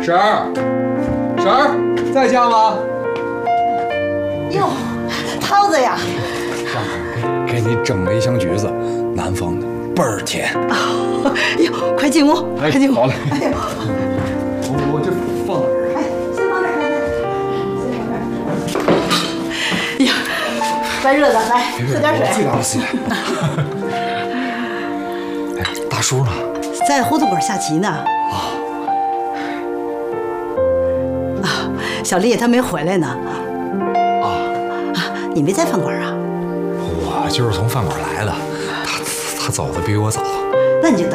婶儿，婶儿，在家吗？ 哟，桃子呀！ 婶儿，给你蒸了一箱橘子，南方的，倍儿甜。 哟，快进屋，快进屋。 好嘞。 哎呦， 我这放哪儿？ 哎，先放这儿，先放这儿。呀，快热的，来喝点水。 最大的心。哎，大叔呢？ 在胡同口下棋呢。小丽她没回来呢。你没在饭馆啊？ 我就是从饭馆来的，他走的比我早。 那你就等。